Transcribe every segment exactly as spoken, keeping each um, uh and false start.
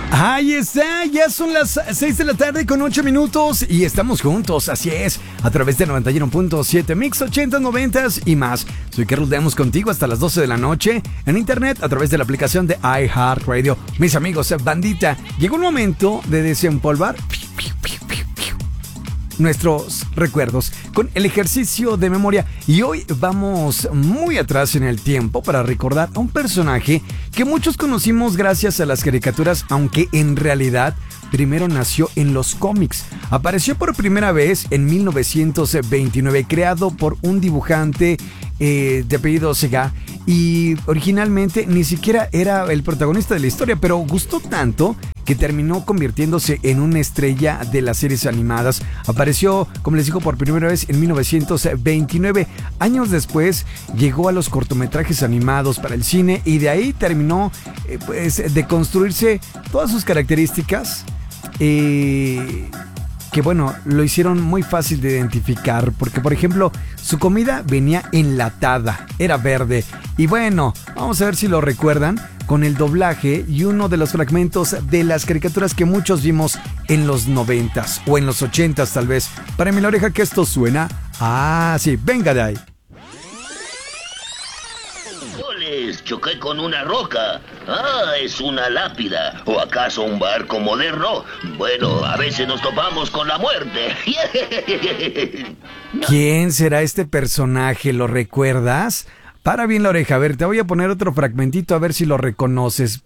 Ahí está, ya son las seis de la tarde con ocho minutos y estamos juntos, así es, a través de noventa y uno punto siete Mix ochenta, noventa y más. Soy Carlos Demos contigo hasta las doce de la noche en internet a través de la aplicación de iHeartRadio. Mis amigos, bandita, llegó un momento de desempolvar nuestros recuerdos con el ejercicio de memoria y hoy vamos muy atrás en el tiempo para recordar a un personaje que muchos conocimos gracias a las caricaturas, aunque en realidad primero nació en los cómics. Apareció por primera vez en mil novecientos veintinueve, creado por un dibujante eh, de apellido Sega, y originalmente ni siquiera era el protagonista de la historia, pero gustó tanto que terminó convirtiéndose en una estrella de las series animadas. Apareció, como les digo, por primera vez en mil novecientos veintinueve. Años después llegó a los cortometrajes animados para el cine y de ahí terminó eh, pues, de construirse todas sus características eh, que bueno, lo hicieron muy fácil de identificar, porque por ejemplo su comida venía enlatada, era verde, y bueno, vamos a ver si lo recuerdan con el doblaje y uno de los fragmentos de las caricaturas que muchos vimos en los noventas o en los ochentas tal vez. Para mi la oreja que esto suena, ah sí, venga de ahí. Choqué con una roca. Ah, es una lápida. ¿O acaso un barco moderno? Bueno, a veces nos topamos con la muerte. ¿Quién será este personaje? ¿Lo recuerdas? Para bien la oreja. A ver, te voy a poner otro fragmentito a ver si lo reconoces.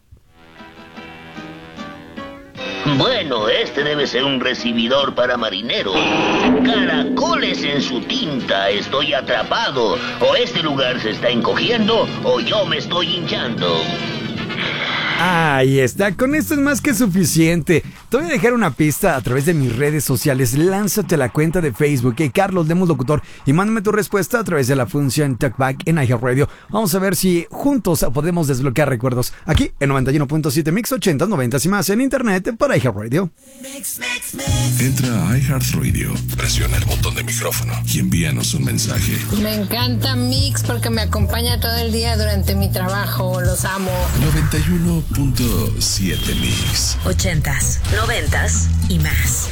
Bueno, este debe ser un recibidor para marineros. Caracoles en su tinta, estoy atrapado. O este lugar se está encogiendo, o yo me estoy hinchando. Ahí está, con esto es más que suficiente. Te voy a dejar una pista a través de mis redes sociales. Lánzate a la cuenta de Facebook, eh, Carlos Demos Locutor, y mándame tu respuesta a través de la función Talkback en iHeartRadio. Vamos a ver si juntos podemos desbloquear recuerdos aquí en noventa y uno punto siete Mix ochenta, noventa y más en internet para iHeartRadio. Entra a iHeartRadio, presiona el botón de micrófono y envíanos un mensaje. Me encanta Mix porque me acompaña todo el día durante mi trabajo. Los amo. noventa y uno punto siete Mix. Ochentas, noventas y más.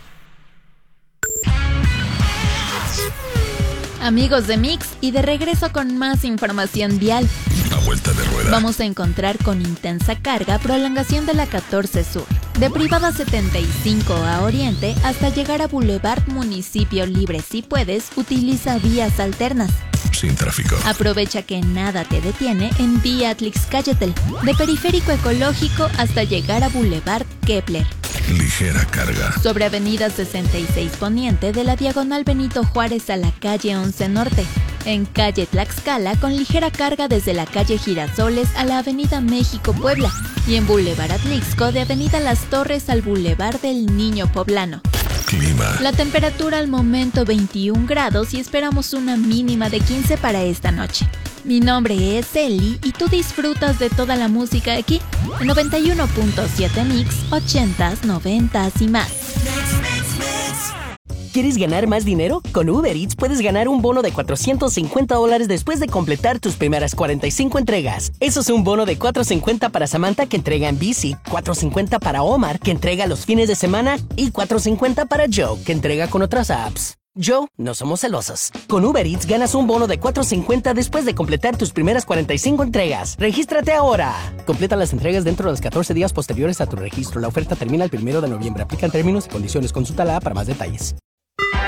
Amigos de Mix, y de regreso con más información vial. A vuelta de rueda. Vamos a encontrar con intensa carga prolongación de la catorce Sur, de Privada setenta y cinco a Oriente hasta llegar a Boulevard Municipio Libre. Si puedes, utiliza vías alternas. Sin tráfico. Aprovecha que nada te detiene en Vía Atlixcáyotl, de Periférico Ecológico hasta llegar a Boulevard Kepler. Ligera carga. Sobre Avenida sesenta y seis Poniente, de la Diagonal Benito Juárez a la Calle once Norte. En Calle Tlaxcala, con ligera carga desde la Calle Girasoles a la Avenida México Puebla. Y en Boulevard Atlixco, de Avenida Las Torres al Boulevard del Niño Poblano. Clima. La temperatura al momento veintiún grados y esperamos una mínima de quince para esta noche. Mi nombre es Eli y tú disfrutas de toda la música aquí en noventa y uno punto siete Mix, ochentas, noventas y más. ¿Quieres ganar más dinero? Con Uber Eats puedes ganar un bono de cuatrocientos cincuenta dólares después de completar tus primeras cuarenta y cinco entregas. Eso es un bono de cuatrocientos cincuenta para Samantha, que entrega en bici, cuatrocientos cincuenta para Omar, que entrega los fines de semana, y cuatrocientos cincuenta para Joe, que entrega con otras apps. Joe, no somos celosos. Con Uber Eats ganas un bono de cuatrocientos cincuenta después de completar tus primeras cuarenta y cinco entregas. ¡Regístrate ahora! Completa las entregas dentro de los catorce días posteriores a tu registro. La oferta termina el primero de noviembre. Aplican términos y condiciones. Consulta la app para más detalles.